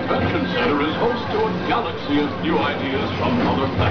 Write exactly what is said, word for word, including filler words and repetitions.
Convention Center is host to a galaxy of new ideas from other planets.